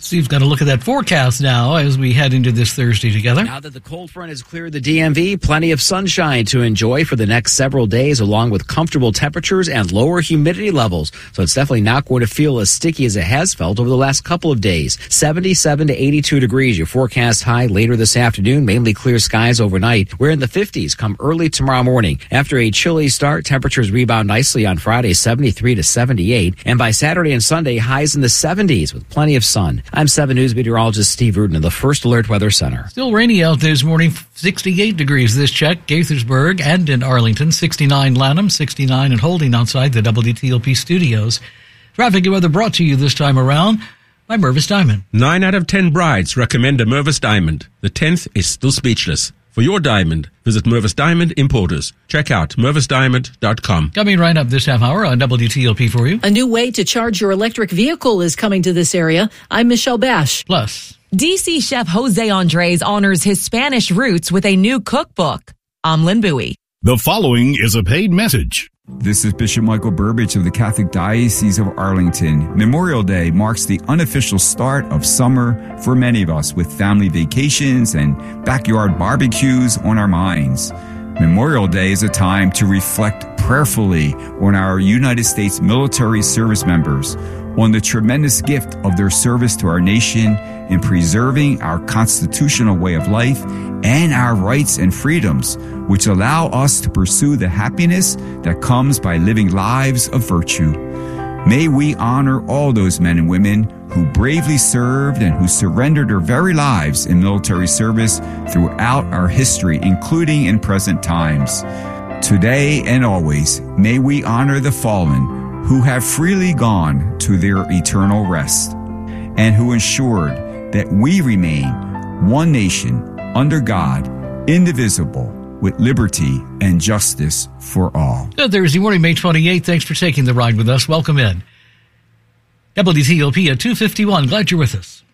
a look at that forecast now as we head into this Thursday together. Now that the cold front has cleared the DMV, plenty of sunshine to enjoy for the next several days, along with comfortable temperatures and lower humidity levels. So it's definitely not going to feel as sticky as it has felt over the last couple of days. 77 to 82 degrees, your forecast high later this afternoon, mainly clear skies overnight. We're in the 50s come early tomorrow morning. After a chilly start, temperatures rebound nicely on Friday, 73 to 78. And by Saturday and Sunday, highs in the 70s with plenty of sun. I'm 7 News meteorologist Steve Rudin of the First Alert Weather Center. Still rainy out this morning, 68 degrees this check, Gaithersburg and in Arlington, 69 Lanham, 69 and holding outside the WTOP studios. Traffic and weather brought to you this time around by Mervis Diamond. 9 out of 10 brides recommend a Mervis Diamond. The 10th is still speechless. For your diamond, visit Mervis Diamond Importers. Check out mervisdiamond.com. Coming right up this half hour on WTOP for you. A new way to charge your electric vehicle is coming to this area. I'm Michelle Bash. Plus, DC chef Jose Andres honors his Spanish roots with a new cookbook. I'm Lynn Bowie. The following is a paid message. This is Bishop Michael Burbidge of the Catholic Diocese of Arlington. Memorial Day marks the unofficial start of summer for many of us, with family vacations and backyard barbecues on our minds. Memorial Day is a time to reflect prayerfully on our United States military service members, on the tremendous gift of their service to our nation in preserving our constitutional way of life and our rights and freedoms, which allow us to pursue the happiness that comes by living lives of virtue. May we honor all those men and women who bravely served and who surrendered their very lives in military service throughout our history, including in present times. Today and always, may we honor the fallen who have freely gone to their eternal rest, and who ensured that we remain one nation under God, indivisible, with liberty and justice for all. Thursday morning, May 28th. Thanks for taking the ride with us. Welcome in. WTOP at 2:51. Glad you're with us.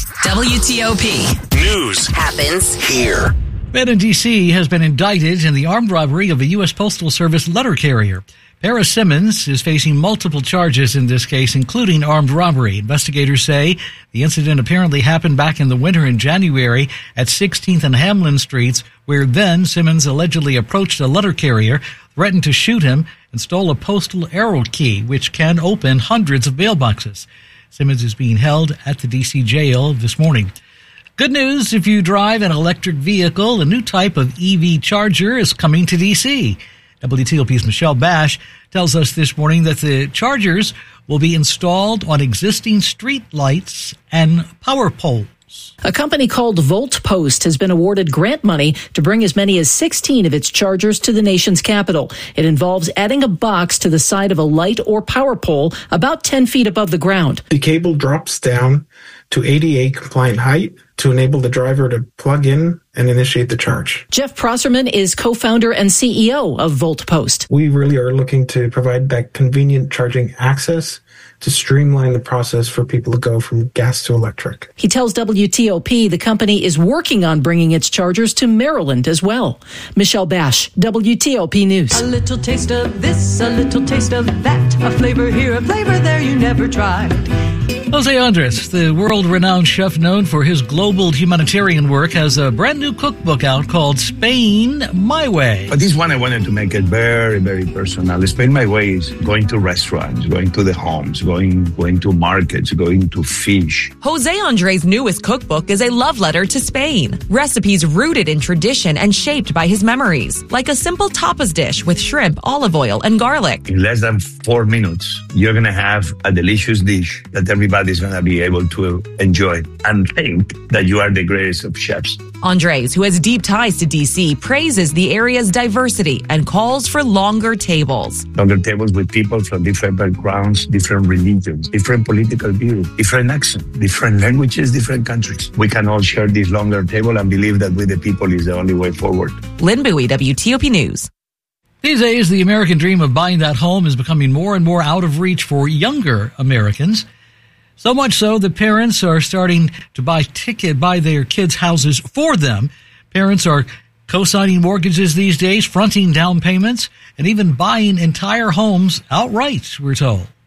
WTOP. News happens here. A man in D.C. has been indicted in the armed robbery of a U.S. Postal Service letter carrier. Paris Simmons is facing multiple charges in this case, including armed robbery. Investigators say the incident apparently happened back in the winter in January at 16th and Hamlin Streets, where then Simmons allegedly approached a letter carrier, threatened to shoot him, and stole a postal arrow key, which can open hundreds of mailboxes. Simmons is being held at the D.C. jail this morning. Good news if you drive an electric vehicle. A new type of EV charger is coming to D.C. WTOP's Michelle Bash tells us this morning that the chargers will be installed on existing street lights and power poles. A company called VoltPost has been awarded grant money to bring as many as 16 of its chargers to the nation's capital. It involves adding a box to the side of a light or power pole about 10 feet above the ground. The cable drops down to ADA compliant height to enable the driver to plug in and initiate the charge. Jeff Prosserman is co-founder and CEO of VoltPost. We really are looking to provide that convenient charging access to streamline the process for people to go from gas to electric. He tells WTOP the company is working on bringing its chargers to Maryland as well. Michelle Bash, WTOP News. A little taste of this, a little taste of that, a flavor here, a flavor there you never tried. Jose Andres, the world-renowned chef known for his global humanitarian work, has a brand new cookbook out called Spain My Way. But this one I wanted to make it very, very personal. Spain My Way is going to restaurants, going to the homes, going to markets, going to fish. Jose Andres' newest cookbook is a love letter to Spain. Recipes rooted in tradition and shaped by his memories, like a simple tapas dish with shrimp, olive oil, and garlic. In less than 4 minutes, you're going to have a delicious dish that everybody's going to be able to enjoy and think that you are the greatest of chefs. Andres, who has deep ties to D.C., praises the area's diversity and calls for longer tables. Longer tables with people from different backgrounds, different religions, different political views, different accents, different languages, different countries. We can all share this longer table and believe that with the people is the only way forward. Lynn Bowie, WTOP News. These days, the American dream of buying that home is becoming more and more out of reach for younger Americans. So much so that parents are starting to buy their kids' houses for them. Parents are co-signing mortgages these days, fronting down payments, and even buying entire homes outright, we're told.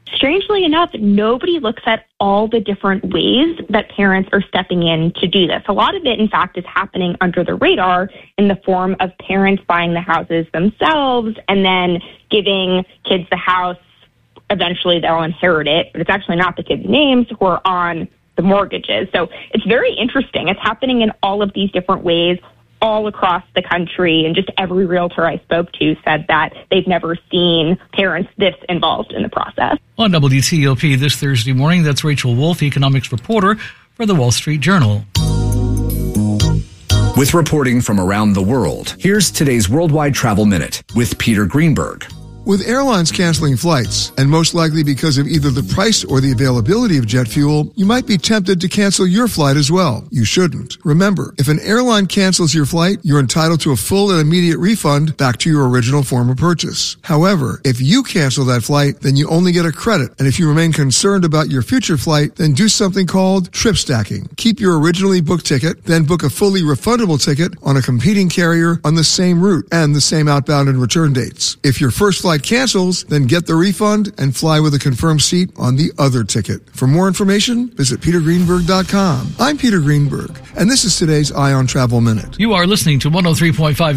strangely enough, nobody looks at all the different ways that parents are stepping in to do this. A lot of it, in fact, is happening under the radar in the form of parents buying the houses themselves and then giving kids the house. Eventually, they'll inherit it, but it's actually not the kids' names who are on the mortgages. So it's very interesting. It's happening in all of these different ways all across the country, and just every realtor I spoke to said that they've never seen parents this involved in the process. On WTOP this Thursday morning, that's Rachel Wolf, economics reporter for the Wall Street Journal. With reporting from around the world, here's today's Worldwide Travel Minute with Peter Greenberg. With airlines canceling flights, and most likely because of either the price or the availability of jet fuel, you might be tempted to cancel your flight as well. You shouldn't. Remember, if an airline cancels your flight, you're entitled to a full and immediate refund back to your original form of purchase. However, if you cancel that flight, then you only get a credit. And if you remain concerned about your future flight, then do something called trip stacking. Keep your originally booked ticket, then book a fully refundable ticket on a competing carrier on the same route and the same outbound and return dates. If your first flight cancels, then get the refund and fly with a confirmed seat on the other ticket. For more information, visit petergreenberg.com. I'm Peter Greenberg, and this is today's Eye on Travel Minute. You are listening to 103.5